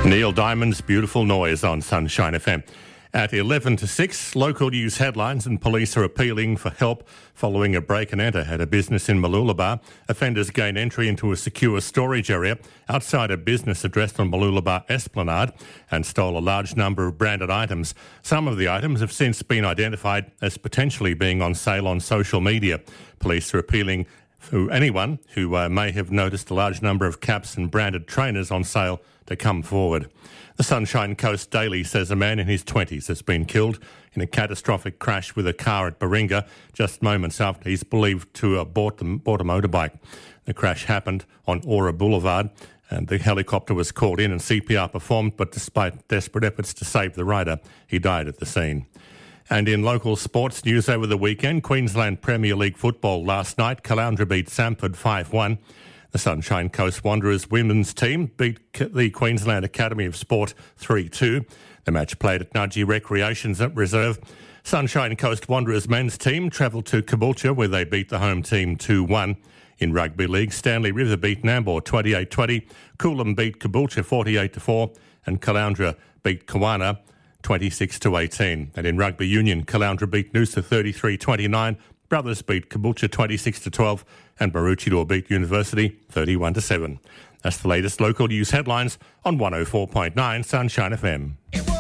Neil Diamond's Beautiful Noise on Sunshine FM. At 11 to 6, local news headlines and police are appealing for help following a break and enter at a business in Mooloolaba. Offenders gained entry into a secure storage area outside a business address on Mooloolaba Esplanade and stole a large number of branded items. Some of the items have since been identified as potentially being on sale on social media. Police are appealing for anyone who may have noticed a large number of caps and branded trainers on sale to come forward. The Sunshine Coast Daily says a man in his 20s has been killed in a catastrophic crash with a car at Baringa just moments after he's believed to have bought a motorbike. The crash happened on Aura Boulevard and the helicopter was called in and CPR performed, but despite desperate efforts to save the rider, he died at the scene. And in local sports news over the weekend, Queensland Premier League football last night, Caloundra beat Samford 5-1. The Sunshine Coast Wanderers women's team beat the Queensland Academy of Sport 3-2. The match played at Nudgee Recreations Reserve. Sunshine Coast Wanderers men's team travelled to Caboolture where they beat the home team 2-1. In rugby league, Stanley River beat Nambour 28-20, Coolum beat Caboolture 48-4 and Caloundra beat Kawana 26-18. And in rugby union, Caloundra beat Noosa 33-29, Brothers beat Caboolture 26-12 and Maroochydore beat University 31-7. That's the latest local news headlines on 104.9 Sunshine FM.